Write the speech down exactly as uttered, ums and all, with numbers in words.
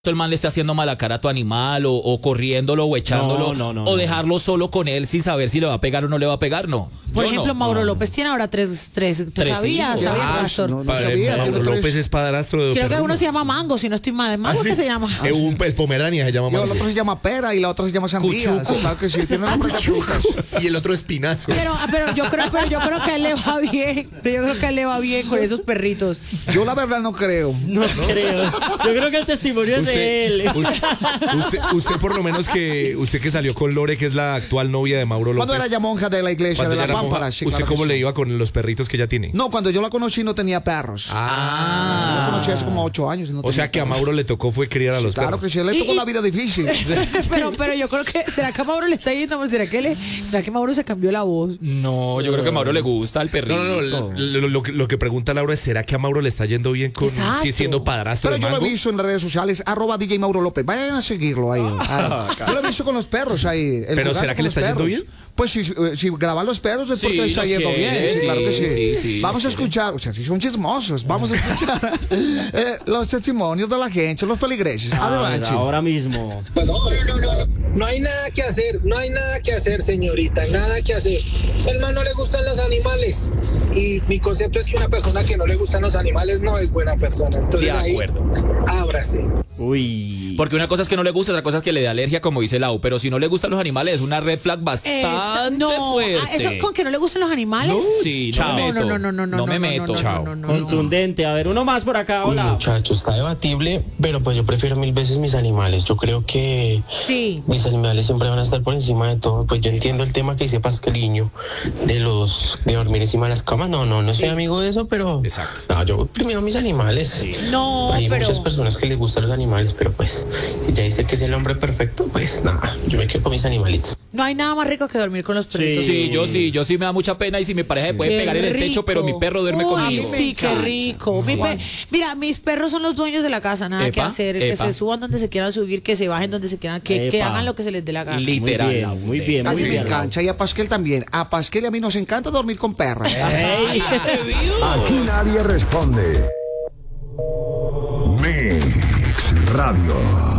el man le está haciendo mala cara a tu animal o, o corriéndolo o echándolo No, no, no, o no. dejarlo solo con él sin saber si le va a pegar o no le va a pegar, no. Por Yo ejemplo, no. Mauro López tiene ahora tres, tres, ¿tú Tres sabías? hijos. ¿Sabías, Ah, Pastor? no, no Padre, sabía. Mauro tiene tres- López es padrastro de Creo que Perruno. uno se llama Mango, si no estoy mal. ¿Mango ¿Ah, sí? qué se llama? Eh, un pues, Pomerania se llama Y el Mango. otro se llama pera y la otra se llama sandía. Cuchuco. Sí, claro que sí, tiene nombre de frutas. Y el otro espinazo. Pero, ah, pero yo creo, pero yo creo que a él le va bien. Pero yo creo que a él le va bien con esos perritos. Yo la verdad no creo. No creo. Yo creo que el testimonio es de él. usted, usted, usted por lo menos que usted que salió con Lore, que es la actual novia de Mauro López. Cuando era ya monja de la iglesia Cuando de ya la era monja, Pámpara. Sí, ¿usted claro que cómo sí. le iba con los perritos que ya tiene? No, cuando yo la conocí no tenía perros. Ah. Yo la conocí hace como ocho años. Y no O tenía sea que a perros. Mauro le tocó fue criar a los Claro perros. que sí, él le tocó Y- la vida difícil. pero, pero yo creo que, ¿será que a Mauro le está yendo? ¿Será que, le, ¿Será que Mauro se cambió la voz? No, yo creo que a Mauro le gusta el perrito. No, no, no. Lo, lo que- lo que pregunta Laura es: ¿será que a Mauro le está yendo bien con Exacto. sí, siendo padrastro Pero de yo lo Mango? he visto en las redes sociales, arroba D J Mauro López. Vayan a seguirlo ahí. Ah, yo lo he visto con los perros ahí. él Pero jugando ¿será que con le los está yendo perros. bien? Pues si, eh, si graban los perros es Sí, porque está los yendo quiere, bien. Sí, sí, claro que sí. sí, sí, Vamos a los quiere. escuchar, o sea, si son chismosos, vamos a escuchar eh, los testimonios de la gente, los feligreses. Adelante. Ahora mismo. No, no, no, no, no hay nada que hacer, no hay nada que hacer, señorita, nada que hacer. El man no le gustan los animales y mi concepto es que una persona que no le gustan los animales no es buena persona. Entonces De ahí, acuerdo. ábrase. Uy. Porque una cosa es que no le gusta, otra cosa es que le dé alergia, como dice Lau. Pero si no le gustan los animales, es una red flag bastante Esa- no, fuerte. ah, eso con que no le gustan los animales. Sí, no Chao. me meto. No, no, no, no, no, No me no, meto. no, no, Chao. no, no, no. Contundente. A ver, uno más por acá. Uy, Hola. muchacho, está debatible, pero pues yo prefiero mil veces mis animales. Yo creo que Sí. mis animales siempre van a estar por encima de todo. Pues yo entiendo el tema que dice Pascaliño de los de dormir encima de las camas. No, no, no soy amigo de eso, pero Exacto. no, yo primero mis animales. No, Hay pero... muchas personas que les gustan los animales, pero pues si ya dice que es el hombre perfecto, pues nada, yo me quedo con mis animalitos. No hay nada más rico que dormir con los perritos. Sí, yo sí, yo sí me da mucha pena y si mi pareja me puede Qué pegar en el techo, rico. pero mi perro duerme Uy, conmigo. Sí, qué rico. Mi pe- Mira, mis perros son los dueños de la casa, nada que Epa, hacer. Que epa. se suban donde se quieran subir, que se bajen donde se quieran, que, que Epa. hagan lo que se les dé la gana. Literal. Muy bien, Lau. muy bien, muy Así bien. me cancha y a Pasquel también. A Pasquel y a mí nos encanta dormir con perras. Ey. Aquí nadie responde. Mix Radio.